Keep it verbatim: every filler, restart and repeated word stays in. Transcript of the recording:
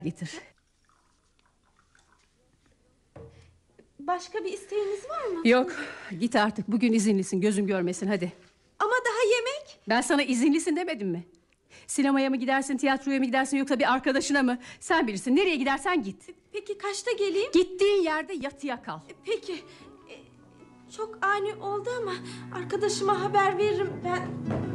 Getir. Başka bir isteğiniz var mı? Yok, git artık, bugün izinlisin, gözüm görmesin, hadi. Ama daha yemek. Ben sana izinlisin demedim mi? Sinemaya mı gidersin, tiyatroya mı gidersin, yoksa bir arkadaşına mı? Sen bilirsin, nereye gidersen git. Peki kaçta geleyim? Gittiğin yerde yatıya kal. Peki. E, Çok ani oldu ama arkadaşıma haber veririm ben.